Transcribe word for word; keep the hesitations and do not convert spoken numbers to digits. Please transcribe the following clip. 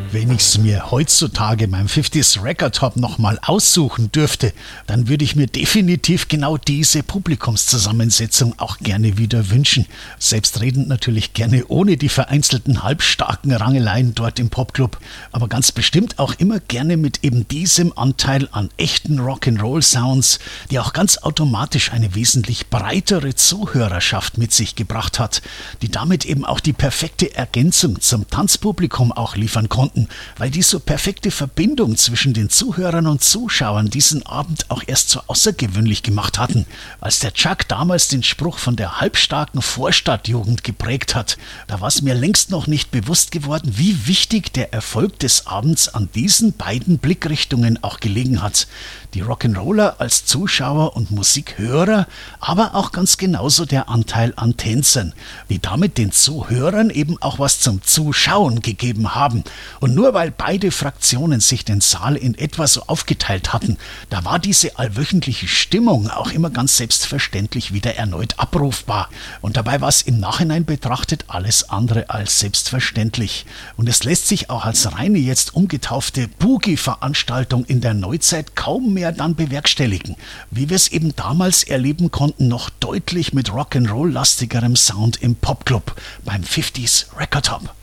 Wenn ich es mir heutzutage beim fünfziger Record Top nochmal aussuchen dürfte, dann würde ich mir definitiv genau diese Publikumszusammensetzung auch gerne wieder wünschen. Selbstredend natürlich gerne ohne die vereinzelten halbstarken Rangeleien dort im Popclub, aber ganz bestimmt auch immer gerne mit eben diesem Anteil an echten Rock'n'Roll-Sounds, die auch ganz automatisch eine wesentlich breitere Zuhörerschaft mit sich gebracht hat, die damit eben auch die perfekte Ergänzung zum Tanzpublikum auch liefern konnten, weil die so perfekte Verbindung zwischen den Zuhörern und Zuschauern diesen Abend auch erst so außergewöhnlich gemacht hatten. Als der Chuck damals den Spruch von der halbstarken Vorstadtjugend geprägt hat, da war es mir längst noch nicht bewusst geworden, wie wichtig der Erfolg des Abends an diesen beiden Blickrichtungen auch gelegen hat. Die Rock'n'Roller als Zuschauer und Musikhörer, aber auch ganz genauso der Anteil an Tänzern, die damit den Zuhörern eben auch was zum Zuschauen gegeben haben. Und nur weil beide Fraktionen sich den Saal in etwa so aufgeteilt hatten, da war diese allwöchentliche Stimmung auch immer ganz selbstverständlich wieder erneut abrufbar. Und dabei war es im Nachhinein betrachtet alles andere als selbstverständlich. Und es lässt sich auch als reine jetzt umgetaufte Boogie-Veranstaltung in der Neuzeit kaum mehr dann bewerkstelligen, wie wir es eben damals erleben konnten, noch deutlich mit Rock'n'Roll-lastigerem Sound im Popclub beim fünfziger Record Top.